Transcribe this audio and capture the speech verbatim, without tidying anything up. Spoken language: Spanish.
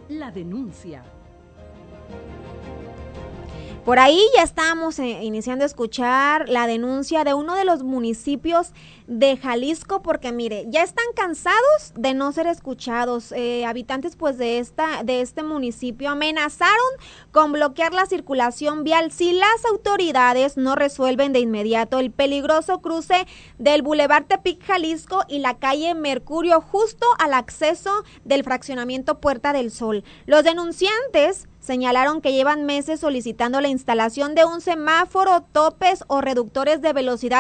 La denuncia. Por ahí ya estamos eh, iniciando a escuchar la denuncia de uno de los municipios de Jalisco, porque mire, ya están cansados de no ser escuchados. Eh, habitantes pues de esta de este municipio amenazaron con bloquear la circulación vial si las autoridades no resuelven de inmediato el peligroso cruce del Boulevard Tepic Jalisco y la calle Mercurio, justo al acceso del fraccionamiento Puerta del Sol. Los denunciantes señalaron que llevan meses solicitando la instalación de un semáforo, topes o reductores de velocidad